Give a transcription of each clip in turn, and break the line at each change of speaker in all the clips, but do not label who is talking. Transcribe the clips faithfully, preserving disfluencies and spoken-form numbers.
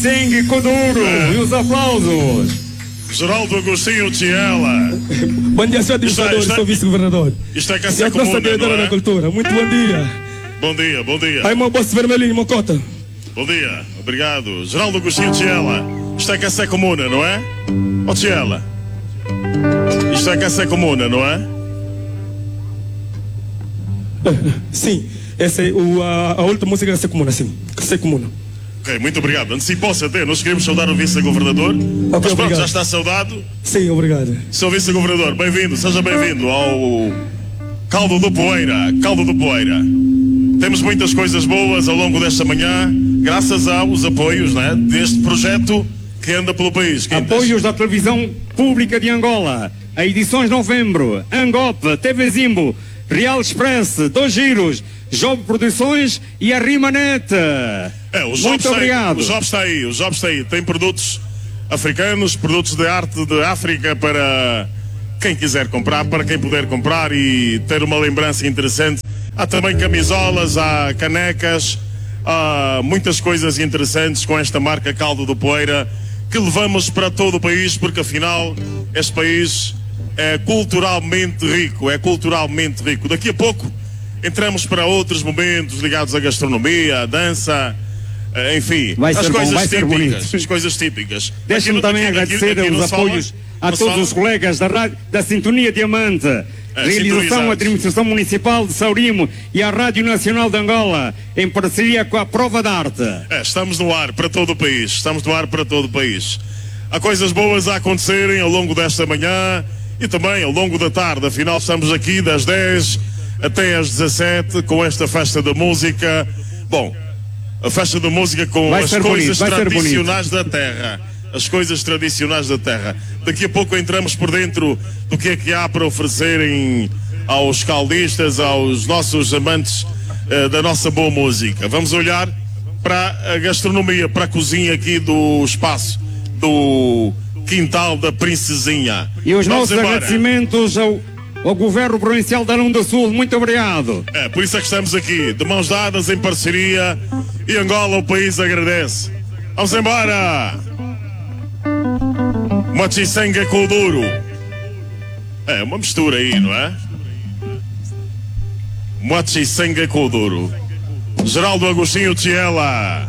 Sangue Kuduro, é. E os aplausos.
Geraldo Agostinho Tiela.
Bom dia, senhor administrador,
isto é,
sou vice-governador.
Isto é que é comum,
nossa diretora
é?
da cultura. Muito bom dia.
Bom dia, bom dia.
Aí, meu bolso vermelhinho, Mocota.
Bom dia, obrigado. Geraldo Agostinho Tiela. Isto é que é comuna, não é? Ó, oh, Tiela. Isto é que é comuna, não é?
Sim, essa é o, a, a última música da comuna, sim. Sei comuna.
Ok, muito obrigado. Antecipou-se até, nós queremos saudar o vice-governador. Okay, mas pronto, obrigado. Já está saudado?
Sim, obrigado.
Senhor vice-governador, bem-vindo, seja bem-vindo ao Caldo do Poeira. Caldo do Poeira. Temos muitas coisas boas ao longo desta manhã, graças aos apoios, né, deste projeto que anda pelo país. Quintas.
Apoios da televisão pública de Angola, a Edições Novembro, Angop, T V Zimbo, Real Express, Dois Giros, Job Produções e a Rimanete.
É, o
Muito obrigado.
Aí, o Job está aí, o Job está aí. Tem produtos africanos, produtos de arte de África para quem quiser comprar, para quem puder comprar e ter uma lembrança interessante. Há também camisolas, há canecas, há muitas coisas interessantes com esta marca Caldo do Poeira que levamos para todo o país, porque afinal este país é culturalmente rico, é culturalmente rico. Daqui a pouco entramos para outros momentos ligados à gastronomia, à dança, enfim,
vai
as
ser
coisas
bom, vai ser
típicas, as coisas típicas.
Deixe-me também aqui, agradecer aqui, aqui os apoios fala, a todos fala. os colegas da, rádio, da Sintonia Diamante, é, realização da Administração Municipal de Saurimo e a Rádio Nacional de Angola, em parceria com a Prova de Arte.
É, estamos no ar para todo o país, estamos no ar para todo o país. Há coisas boas a acontecerem ao longo desta manhã e também ao longo da tarde, afinal estamos aqui das dez até às dezassete com esta festa da música. Bom, a festa da música com
vai
as coisas
bonito,
tradicionais da terra. As coisas tradicionais da terra. Daqui a pouco entramos por dentro do que é que há para oferecerem aos caldistas, aos nossos amantes uh, da nossa boa música. Vamos olhar para a gastronomia, para a cozinha aqui do espaço, do quintal da Princesinha.
E os
Vamos
nossos
embora.
agradecimentos ao, ao Governo Provincial da Arão do Sul. Muito obrigado.
É, por isso é que estamos aqui, de mãos dadas, em parceria, e Angola, o país agradece. Vamos embora! Mochisenga Kuduro. É uma mistura aí, não é? Mochisenga Kuduro. Geraldo Agostinho Tiela.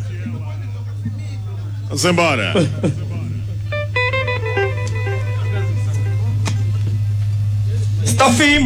Vamos embora.
Está fim.